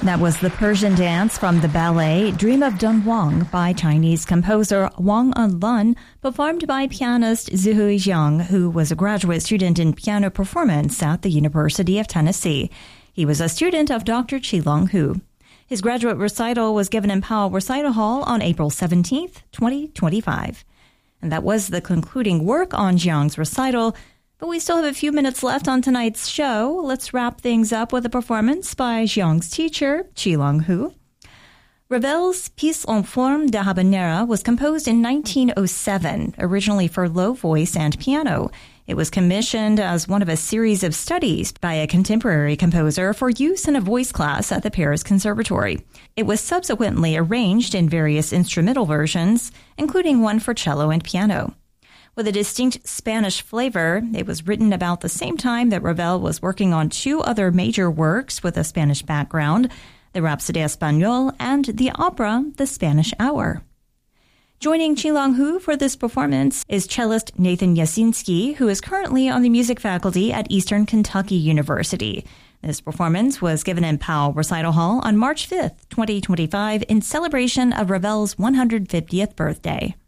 That was the Persian dance from the ballet Dream of Dunhuang by Chinese composer Wang Enlun, performed by pianist Zihui Jiang, who was a graduate student in piano performance at the University of Tennessee. He was a student of Dr. Qilong Hu. His graduate recital was given in Powell Recital Hall on April 17, 2025. And that was the concluding work on Jiang's recital. But we still have a few minutes left on tonight's show. Let's wrap things up with a performance by Jiang's teacher, Qilong Hu. Ravel's Piece en forme de habanera was composed in 1907, originally for low voice and piano. It was commissioned as one of a series of studies by a contemporary composer for use in a voice class at the Paris Conservatory. It was subsequently arranged in various instrumental versions, including one for cello and piano. With a distinct Spanish flavor, it was written about the same time that Ravel was working on two other major works with a Spanish background, the Rhapsody Espagnole and the opera The Spanish Hour. Joining Qilong Hu for this performance is cellist Nathan Yasinski, who is currently on the music faculty at Eastern Kentucky University. This performance was given in Powell Recital Hall on March 5th, 2025, in celebration of Ravel's 150th birthday.